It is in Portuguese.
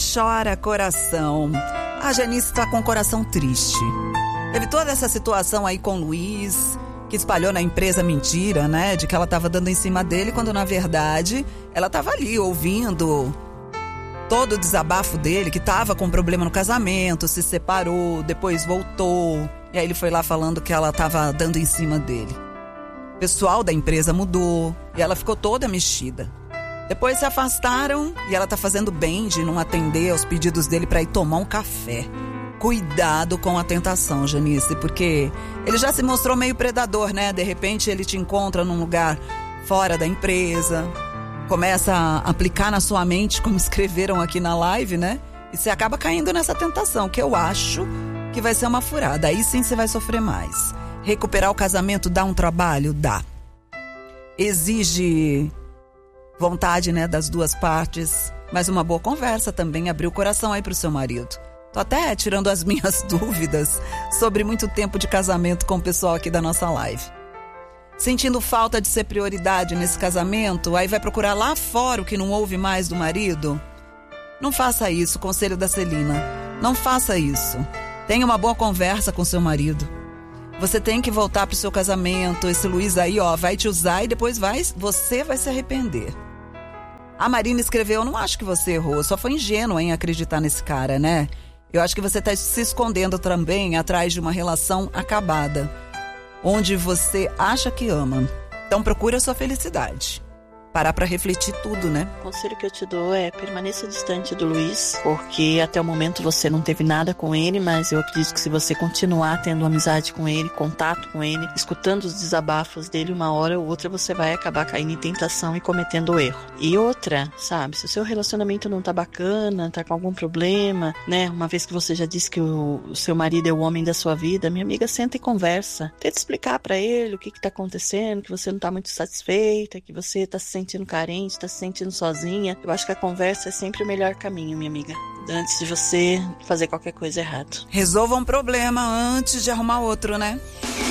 chora coração. A Janice tá com o coração triste. Teve toda essa situação aí com o Luiz, que espalhou na empresa mentira, né? De que ela tava dando em cima dele, quando na verdade ela tava ali ouvindo todo o desabafo dele, que tava com problema no casamento, se separou, depois voltou. E aí ele foi lá falando que ela tava dando em cima dele. O pessoal da empresa mudou e ela ficou toda mexida. Depois se afastaram e ela tá fazendo bem de não atender aos pedidos dele pra ir tomar um café. Cuidado com a tentação, Janice, porque ele já se mostrou meio predador, né? De repente ele te encontra num lugar fora da empresa, começa a aplicar na sua mente, como escreveram aqui na live, né? E você acaba caindo nessa tentação, que eu acho que vai ser uma furada. Aí sim você vai sofrer mais. Recuperar o casamento dá um trabalho? Dá. Exige vontade, né, das duas partes, mas uma boa conversa também, abrir o coração aí pro seu marido. Tô até tirando as minhas dúvidas sobre muito tempo de casamento com o pessoal aqui da nossa live. Sentindo falta de ser prioridade nesse casamento, aí vai procurar lá fora o que não ouve mais do marido? Não faça isso, conselho da Celina. Não faça isso. Tenha uma boa conversa com seu marido. Você tem que voltar pro seu casamento. Esse Luiz aí, ó, vai te usar e depois você vai se arrepender. A Marina escreveu, não acho que você errou, só foi ingênua em acreditar nesse cara, né? Eu acho que você tá se escondendo também atrás de uma relação acabada, onde você acha que ama. Então procura a sua felicidade. Parar pra refletir tudo, né? O conselho que eu te dou é permaneça distante do Luiz, porque até o momento você não teve nada com ele, mas eu acredito que se você continuar tendo amizade com ele, contato com ele, escutando os desabafos dele, uma hora ou outra você vai acabar caindo em tentação e cometendo erro. E outra, sabe, se o seu relacionamento não tá bacana, tá com algum problema, né, uma vez que você já disse que o seu marido é o homem da sua vida, minha amiga, senta e conversa. Tenta explicar pra ele o que tá acontecendo, que você não tá muito satisfeita, que você tá se sentindo carente, tá se sentindo sozinha. Eu acho que a conversa é sempre o melhor caminho, minha amiga, antes de você fazer qualquer coisa errada. Resolva um problema antes de arrumar outro, né?